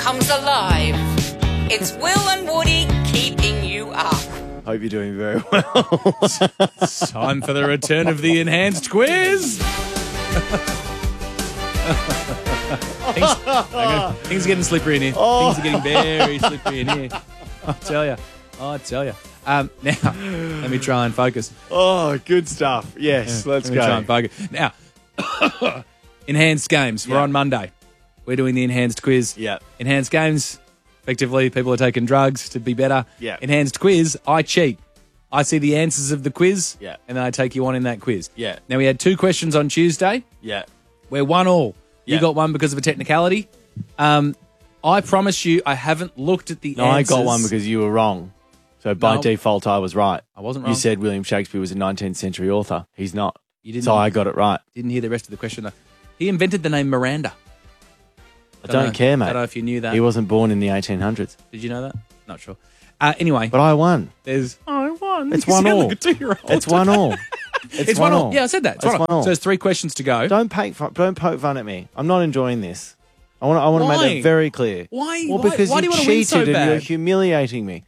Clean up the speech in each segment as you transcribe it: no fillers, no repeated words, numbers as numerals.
comes alive. It's Will and Woody keeping you up. Hope you're doing very well. Time for the return of the enhanced quiz. Things are getting slippery in here. Things are getting very slippery in here. I tell you. Now, let me try and focus. Oh, good stuff. Yes, let's Let me go. try and focus. Now, enhanced games. We're Yeah. on Monday. We're doing the enhanced quiz. Yeah. Enhanced games. Effectively, people are taking drugs to be better. Yeah. Enhanced quiz. I cheat. I see the answers of the quiz. Yeah. And then I take you on in that quiz. Yeah. Now, we had 2 questions on Tuesday. Yeah. We're 1-1. You Yeah. got one because of a technicality. I promise you, I haven't looked at the No, answers. I got one because you were wrong. So by No. default, I was right. I wasn't wrong. You said William Shakespeare was a 19th century author. He's not. You didn't. So I got it right. Didn't hear the rest of the question, though. He invented the name Miranda. I don't care, mate. I don't know if you knew that. He wasn't born in the 1800s. Did you know that? Not sure. Anyway, But I won. there's... I won. It's You sound 1-1. like a 2-year-old. It's 1-1. It's 1-1. Yeah, I said that. It's 1-1. So there's 3 questions to go. Don't poke fun at me. I'm not enjoying this. I want to Why? make that very clear. Why? Well, Why- because why do you you wanna win cheated so and you're bad? humiliating me.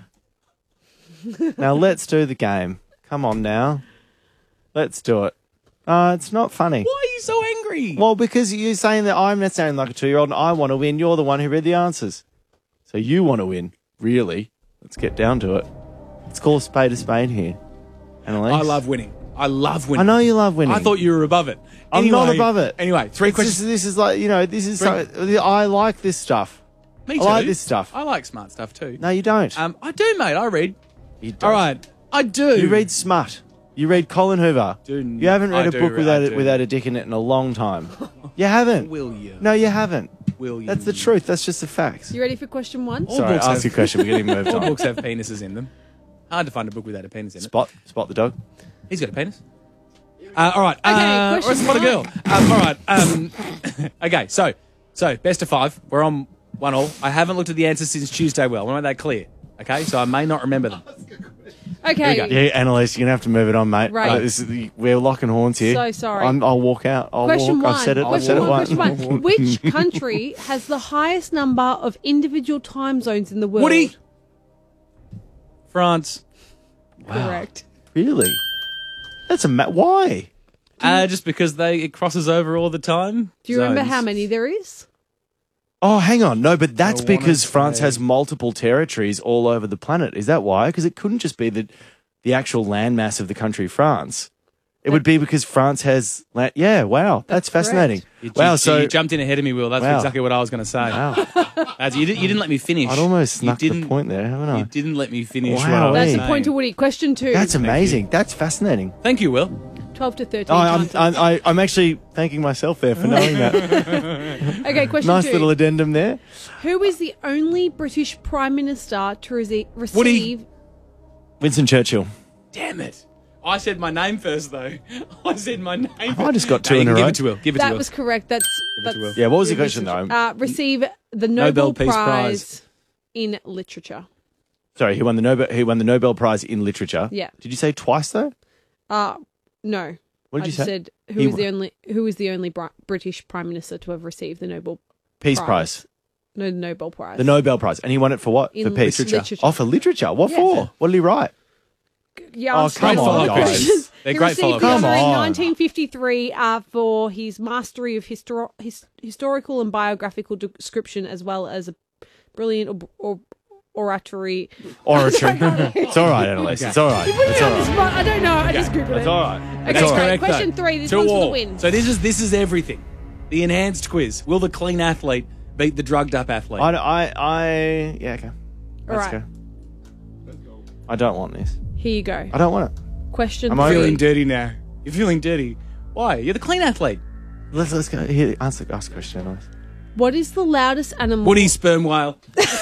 Now let's do the game. Come on now. Let's do it. It's not funny. Why are you so angry? Well, because you're saying that I'm not sounding like a 2-year-old and I want to win. You're the one who read the answers. So you want to win, really. Let's get down to it. Let's call a spade here. Annalise? I love winning. I love winning. I know you love winning. I thought you were above it. I'm not above it. Anyway, 3 It's questions. just- this is like, this is I like this stuff. Me too. I like this stuff. I like smart stuff too. No, you don't. I do, mate. I read. You don't. All right. I do. You read smut. You read Colin Hoover. Dude, You haven't read I a do book read- I do. without a dick in it in a long time. You haven't. Will you? No, you haven't. Will you? That's the truth. That's just the facts. You ready for question 1? Sorry, books ask have- your question. We're getting moved All on. books have penises in them. Hard to find a book without a penis in it. Spot the dog. He's got a penis. All right. Okay, or question spot a girl. All right. Okay. So best of 5. We're on 1-1. I haven't looked at the answers since Tuesday. Well, I want to make that clear. Okay. So I may not remember them. Okay. Here we Yeah, Annalise, you're going to have to move it on, mate. Right. We're locking horns here. So sorry. I'll walk out. Question I've 1. said it. I've said it once. Question 1. Which country has the highest number of individual time zones in the world? Woody. France. Correct. Really? That's why? Just because it crosses over all the time. Do you remember Zones. how many there is? Oh, hang on. No, but that's I wanna because France say- has multiple territories all over the planet. Is that why? Because it couldn't just be the actual landmass of the country France. It would be because France has land. Yeah, wow. That's fascinating. Wow, so you jumped in ahead of me, Will. That's Wow. exactly what I was going to say. wow. You didn't let me finish. I'd almost snuck You the didn't- point there, haven't I? You didn't let me finish. Wow, what I was That's Hey. a saying. point to Woody. Question 2. That's amazing. That's fascinating. Thank you, Will. 12 to 13 Oh, times. I'm actually thanking myself there for knowing that. Okay, question Nice 2. little addendum there. Who is the only British Prime Minister to receive... Woody. Winston Churchill. Damn it. I said my name first, though. I said my name. I just got two you in can a give row. it to Will. Give it to That Will. was correct. That's it to Will. Yeah, what was the question though? receive the Nobel, Nobel Peace Prize, Prize. in literature. Sorry, he won the Nobel Prize in literature. Yeah. Did you say twice though? No. What did I you just say? said He who is the only British Prime Minister to have received the Nobel Peace Prize. No, the Nobel Prize. The Nobel Prize. And he won it for what? In for peace. literature. Oh, for literature. What Yeah. for? What did he write? Yeah, Oh, I'm come sorry. on, follow-up guys. questions. They're He great received follow-up the Come honour in on. 1953 for his mastery of historical and biographical description, as well as a brilliant oratory. Oratory. It's all right, Annalise. It's all right. You put It's me all on the right. spot. I don't know. I just googled It's it. all right. Okay, That's great. correct, Question though. 3. This Two one's for the all. win. So this is everything. The enhanced quiz. Will the clean athlete beat the drugged up athlete? Yeah, okay. All Let's right. go. I don't want this. Here you go. I don't want it. Question I'm You're over 3. feeling dirty now. You're feeling dirty. Why? You're the clean athlete. Let's go. Here, ask the question, Annalise. What is the loudest animal? Woody sperm whale.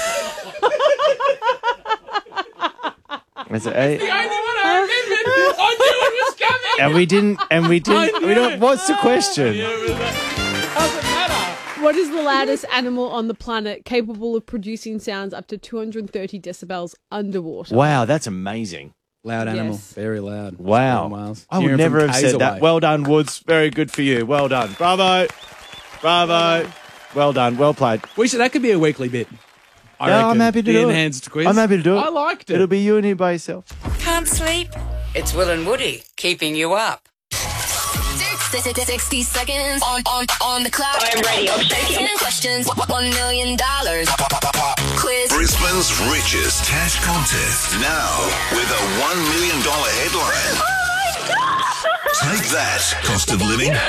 Is it A? only one I remembered. I knew it was coming. And we didn't. We don't. What's the question? Doesn't matter. What is the loudest animal on the planet capable of producing sounds up to 230 decibels underwater? Wow, that's amazing. Loud animal. Yes. Very loud. Wow. Sperm whales. I would Hearing never from have K's said that. away. Well done, Woods. Very good for you. Well done. Bravo. Bravo. Well done. Well played. That could be a weekly bit. I Yeah, reckon. I'm happy to the do it. enhanced quiz. I'm happy to do it. I liked it. It'll be you and him by yourself. Can't sleep? It's Will and Woody keeping you up. 60 seconds on the clock. I'm ready. I'm shaking. 10 questions, $1 million. Quiz. Brisbane's richest cash contest. Now with a $1 million headline. Oh my God! Take that, cost of living.